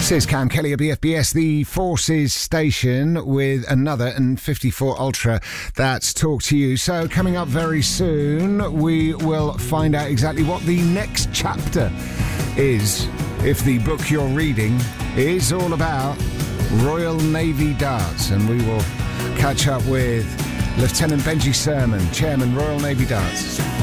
This is Cam Kelly at BFBS, the Forces station, with another N54 Ultra that's Talk to You. So coming up very soon, we will find out exactly what the next chapter is, if the book you're reading is all about Royal Navy darts. And we will catch up with Lieutenant Benji Sermon, Chairman, Royal Navy Darts.